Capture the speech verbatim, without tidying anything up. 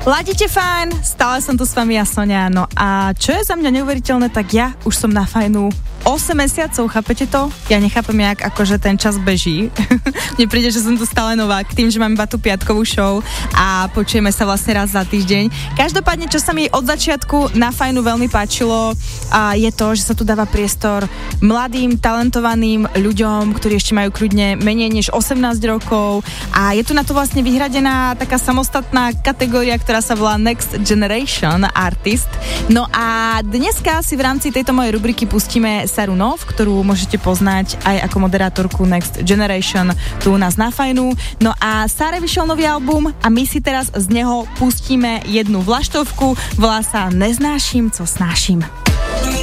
Ladíte fajn, stále som tu s vami ja, Sonia. No a čo je za mňa neuveriteľné, tak ja už som na Fajnu osem mesiacov, chápete to? Ja nechápem, jak akože ten čas beží. Mne príde, že som tu stále nová, k tým, že mám iba tú piatkovú show a počujeme sa vlastne raz za týždeň. Každopádne, čo sa mi od začiatku na Fajnu veľmi páčilo, a je to, že sa tu dáva priestor mladým, talentovaným ľuďom, ktorí ešte majú kľudne menej než osemnásť rokov, a je tu na to vlastne vyhradená taká samostatná kategória, ktorá sa volá Next Generation Artist. No a dneska si v rámci tejto mojej rubriky pustíme Saru Nov, ktorú môžete poznať aj ako moderátorku Next Generation tu u nás na Fajnu. No a Sare vyšiel nový album a my si teraz z neho pustíme jednu vlaštovku, volá sa Neznášim, co snášim.